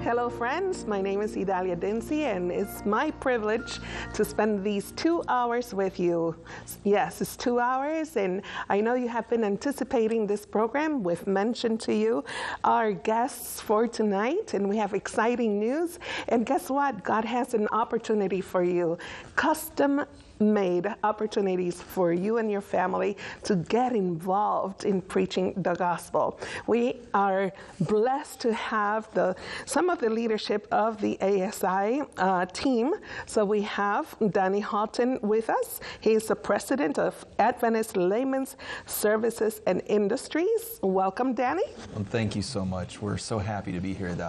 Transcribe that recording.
Hello, friends. My name is Idalia Dincy, and it's my privilege to spend these 2 hours with you. Yes, it's 2 hours, and I know you have been anticipating this program. We've mentioned to you our guests for tonight, and we have exciting news. And guess what? God has an opportunity for you. Custom-made opportunities for you and your family to get involved in preaching the gospel. We are blessed to have some of the leadership of the ASI team. So we have Danny Houghton with us. He is the president of Adventist Layman's Services and Industries. Welcome, Danny. Well, thank you so much. We're so happy to be here,